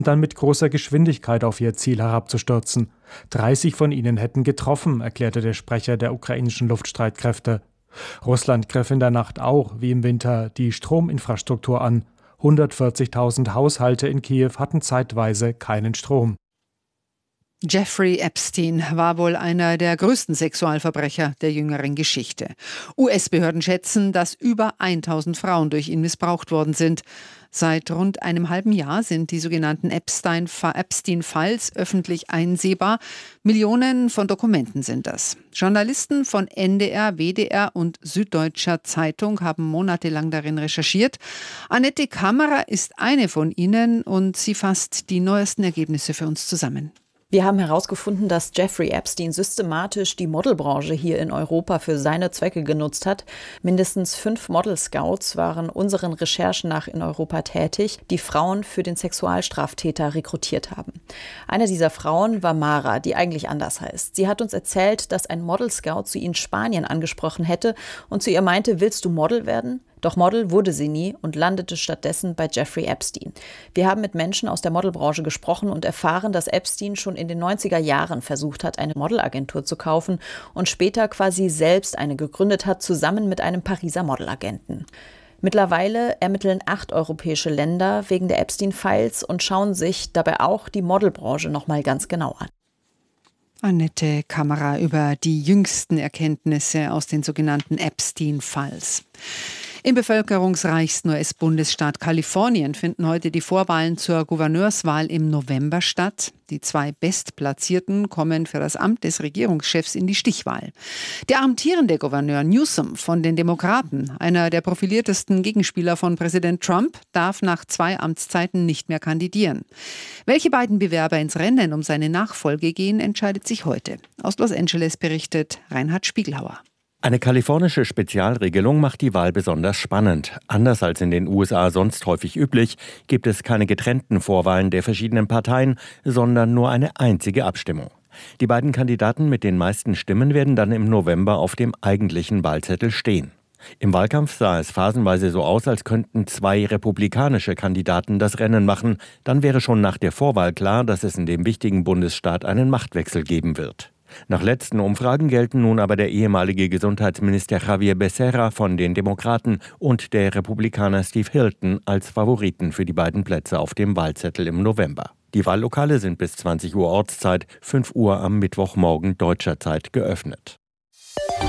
dann mit großer Geschwindigkeit auf ihr Ziel herabzustürzen. 30 von ihnen hätten getroffen, erklärte der Sprecher der ukrainischen Luftstreitkräfte. Russland griff in der Nacht auch, wie im Winter, die Strominfrastruktur an. 140.000 Haushalte in Kiew hatten zeitweise keinen Strom. Jeffrey Epstein war wohl einer der größten Sexualverbrecher der jüngeren Geschichte. US-Behörden schätzen, dass über 1000 Frauen durch ihn missbraucht worden sind. Seit rund einem halben Jahr sind die sogenannten Epstein-Files öffentlich einsehbar. Millionen von Dokumenten sind das. Journalisten von NDR, WDR und Süddeutscher Zeitung haben monatelang darin recherchiert. Annette Kammerer ist eine von ihnen und sie fasst die neuesten Ergebnisse für uns zusammen. Wir haben herausgefunden, dass Jeffrey Epstein systematisch die Modelbranche hier in Europa für seine Zwecke genutzt hat. Mindestens 5 Model-Scouts waren unseren Recherchen nach in Europa tätig, die Frauen für den Sexualstraftäter rekrutiert haben. Eine dieser Frauen war Mara, die eigentlich anders heißt. Sie hat uns erzählt, dass ein Model-Scout sie in Spanien angesprochen hätte und zu ihr meinte, willst du Model werden? Doch Model wurde sie nie und landete stattdessen bei Jeffrey Epstein. Wir haben mit Menschen aus der Modelbranche gesprochen und erfahren, dass Epstein schon in den 90er Jahren versucht hat, eine Modelagentur zu kaufen und später quasi selbst eine gegründet hat, zusammen mit einem Pariser Modelagenten. Mittlerweile ermitteln 8 europäische Länder wegen der Epstein-Files und schauen sich dabei auch die Modelbranche nochmal ganz genau an. Annette Kammerer über die jüngsten Erkenntnisse aus den sogenannten Epstein-Files. Im bevölkerungsreichsten US-Bundesstaat Kalifornien finden heute die Vorwahlen zur Gouverneurswahl im November statt. Die 2 Bestplatzierten kommen für das Amt des Regierungschefs in die Stichwahl. Der amtierende Gouverneur Newsom von den Demokraten, einer der profiliertesten Gegenspieler von Präsident Trump, darf nach 2 Amtszeiten nicht mehr kandidieren. Welche beiden Bewerber ins Rennen um seine Nachfolge gehen, entscheidet sich heute. Aus Los Angeles berichtet Reinhard Spiegelhauer. Eine kalifornische Spezialregelung macht die Wahl besonders spannend. Anders als in den USA sonst häufig üblich, gibt es keine getrennten Vorwahlen der verschiedenen Parteien, sondern nur eine einzige Abstimmung. Die beiden Kandidaten mit den meisten Stimmen werden dann im November auf dem eigentlichen Wahlzettel stehen. Im Wahlkampf sah es phasenweise so aus, als könnten 2 republikanische Kandidaten das Rennen machen. Dann wäre schon nach der Vorwahl klar, dass es in dem wichtigen Bundesstaat einen Machtwechsel geben wird. Nach letzten Umfragen gelten nun aber der ehemalige Gesundheitsminister Javier Becerra von den Demokraten und der Republikaner Steve Hilton als Favoriten für die beiden Plätze auf dem Wahlzettel im November. Die Wahllokale sind bis 20 Uhr Ortszeit, 5 Uhr am Mittwochmorgen deutscher Zeit geöffnet.